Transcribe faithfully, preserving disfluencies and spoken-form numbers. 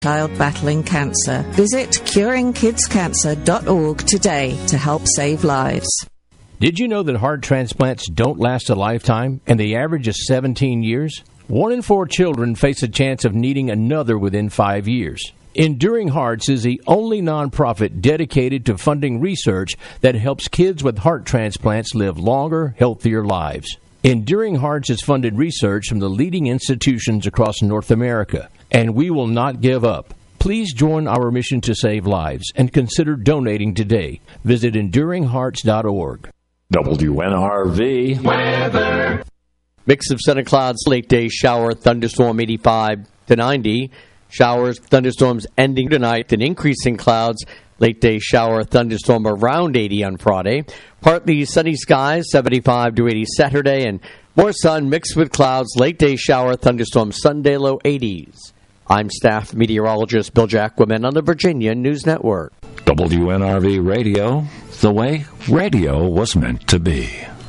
child battling cancer. Visit curing kids cancer dot org today to help save lives. Did you know that heart transplants don't last a lifetime and the average is seventeen years? One in four children face a chance of needing another within five years. Enduring Hearts is the only nonprofit dedicated to funding research that helps kids with heart transplants live longer, healthier lives. Enduring Hearts has funded research from the leading institutions across North America, and we will not give up. Please join our mission to save lives and consider donating today. Visit enduring hearts dot org. W N R V weather. Mix of sun and clouds, late day shower, thunderstorm eighty-five to ninety. Showers, thunderstorms ending tonight, then increasing clouds. Late day shower, thunderstorm around eighty on Friday. Partly sunny skies, seventy-five to eighty Saturday, and more sun mixed with clouds. Late day shower, thunderstorm Sunday, low eighties. I'm staff meteorologist Bill Jacquemin on the Virginia News Network. W N R V Radio, the way radio was meant to be.